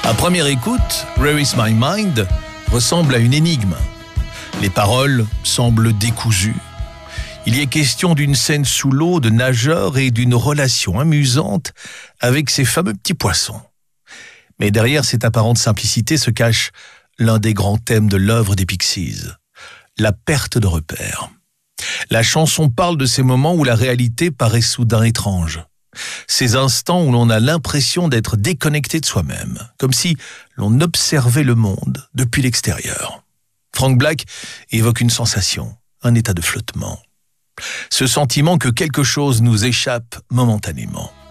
À première écoute, Where is my mind ressemble à une énigme. Les paroles semblent décousues. Il y est question d'une scène sous l'eau de nageurs et d'une relation amusante avec ces fameux petits poissons. Mais derrière cette apparente simplicité se cache l'un des grands thèmes de l'œuvre des Pixies, la perte de repères. La chanson parle de ces moments où la réalité paraît soudain étrange. Ces instants où l'on a l'impression d'être déconnecté de soi-même, comme si l'on observait le monde depuis l'extérieur. Frank Black évoque une sensation, un état de flottement. Ce sentiment que quelque chose nous échappe momentanément.